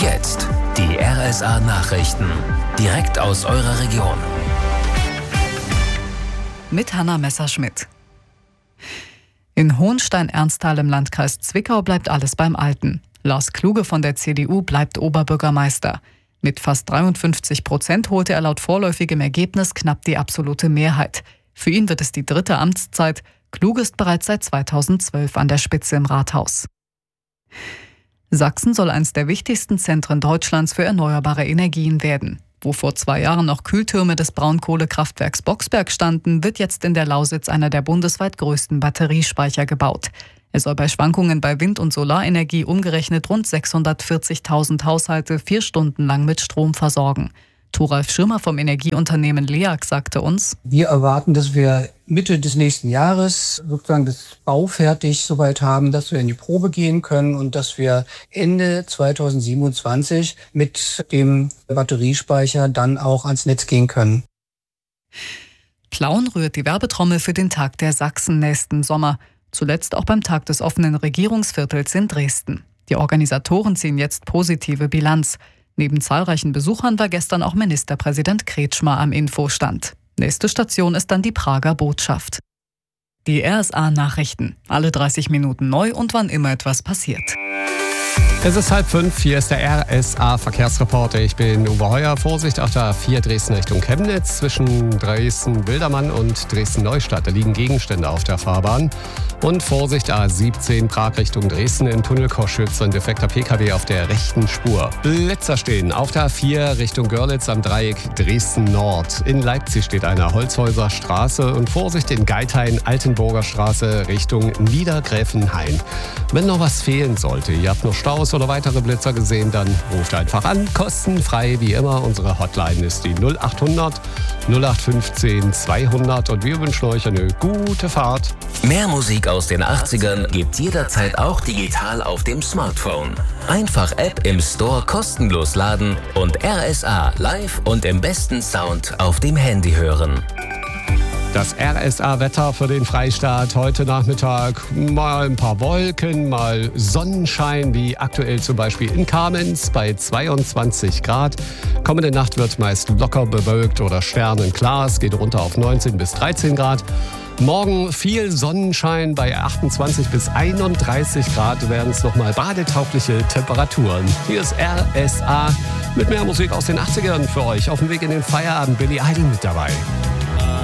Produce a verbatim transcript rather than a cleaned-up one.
jetzt die R S A-Nachrichten. Direkt aus eurer Region. Mit Hanna Messerschmidt. In Hohenstein-Ernsthal im Landkreis Zwickau bleibt alles beim Alten. Lars Kluge von der C D U bleibt Oberbürgermeister. Mit fast dreiundfünfzig Prozent holte er laut vorläufigem Ergebnis knapp die absolute Mehrheit. Für ihn wird es die dritte Amtszeit. Kluge ist bereits seit zweitausendzwölf an der Spitze im Rathaus. Sachsen soll eines der wichtigsten Zentren Deutschlands für erneuerbare Energien werden. Wo vor zwei Jahren noch Kühltürme des Braunkohlekraftwerks Boxberg standen, wird jetzt in der Lausitz einer der bundesweit größten Batteriespeicher gebaut. Er soll bei Schwankungen bei Wind- und Solarenergie umgerechnet rund sechshundertvierzigtausend Haushalte vier Stunden lang mit Strom versorgen. Thoralf Schirmer vom Energieunternehmen LEAG sagte uns: Wir erwarten, dass wir Mitte des nächsten Jahres sozusagen das Bau fertig soweit haben, dass wir in die Probe gehen können und dass wir Ende zweitausendsiebenundzwanzig mit dem Batteriespeicher dann auch ans Netz gehen können. Plauen rührt die Werbetrommel für den Tag der Sachsen nächsten Sommer. Zuletzt auch beim Tag des offenen Regierungsviertels in Dresden. Die Organisatoren ziehen jetzt positive Bilanz. Neben zahlreichen Besuchern war gestern auch Ministerpräsident Kretschmer am Infostand. Nächste Station ist dann die Prager Botschaft. Die R S A-Nachrichten. Alle dreißig Minuten neu und wann immer etwas passiert. Es ist halb fünf, hier ist der R S A-Verkehrsreporter. Ich bin Uwe Heuer. Vorsicht auf der A vier Dresden Richtung Chemnitz. Zwischen Dresden-Wildermann und Dresden-Neustadt. Da liegen Gegenstände auf der Fahrbahn. Und Vorsicht A siebzehn Prag Richtung Dresden in Tunnel Koschütz. Ein defekter P K W auf der rechten Spur. Blitzer stehen auf der A vier Richtung Görlitz am Dreieck Dresden-Nord. In Leipzig steht eine Holzhäuser Straße. Und Vorsicht in Geithain Altenburger Straße Richtung Niedergräfenhain. Wenn noch was fehlen sollte, ihr habt noch Staus oder weitere Blitzer gesehen, dann ruft einfach an. Kostenfrei wie immer. Unsere Hotline ist die null achthundert null acht fünfzehn zweihundert und wir wünschen euch eine gute Fahrt. Mehr Musik aus den achtzigern gibt's jederzeit auch digital auf dem Smartphone. Einfach App im Store kostenlos laden und R S A live und im besten Sound auf dem Handy hören. Das R S A-Wetter für den Freistaat heute Nachmittag. Mal ein paar Wolken, mal Sonnenschein, wie aktuell zum Beispiel in Kamenz bei zweiundzwanzig Grad. Kommende Nacht wird meist locker bewölkt oder sternenklar. Es geht runter auf neunzehn bis dreizehn Grad. Morgen viel Sonnenschein bei achtundzwanzig bis einunddreißig Grad werden es nochmal badetaugliche Temperaturen. Hier ist R S A mit mehr Musik aus den achtzigern für euch. Auf dem Weg in den Feierabend Billy Idol mit dabei.